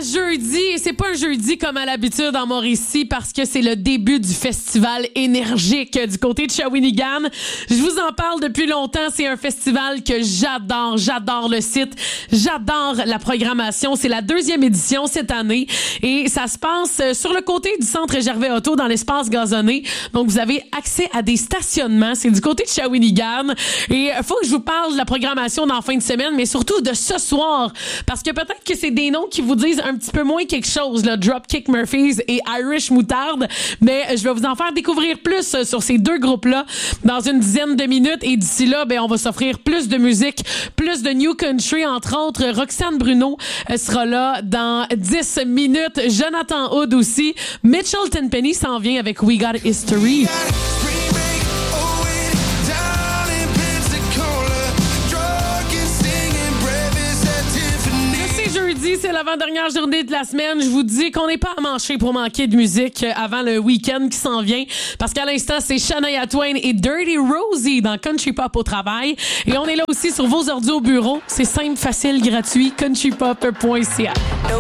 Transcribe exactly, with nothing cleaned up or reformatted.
jeudi, et c'est pas un jeudi comme à l'habitude en Mauricie parce que c'est le début du festival énergique du côté de Shawinigan. Je vous en parle depuis longtemps, c'est un festival que j'adore, j'adore le site, j'adore la programmation. C'est la deuxième édition cette année et ça se passe sur le côté du centre Gervais Auto dans l'espace gazonné. Donc vous avez accès à des stationnements, c'est du côté de Shawinigan et faut que je vous parle de la programmation dans la fin de semaine, mais surtout de ce soir parce que peut-être que c'est des noms qui vous disent un petit peu moins quelque chose, là, Dropkick Murphys et Irish Moutarde, mais je vais vous en faire découvrir plus sur ces deux groupes-là dans une dizaine de minutes et d'ici là, ben, on va s'offrir plus de musique, plus de New Country, entre autres. Roxane Bruno sera là dans dix minutes. Jonathan Hood aussi. Mitchell Tenpenny s'en vient avec We Got History. C'est l'avant-dernière journée de la semaine. Je vous dis qu'on n'est pas à mancher pour manquer de musique avant le week-end qui s'en vient. Parce qu'à l'instant, c'est Shania Twain et Dirty Rosie dans Country Pop au travail. Et on est là aussi sur vos ordi au bureau. C'est simple, facile, gratuit. country pop point c a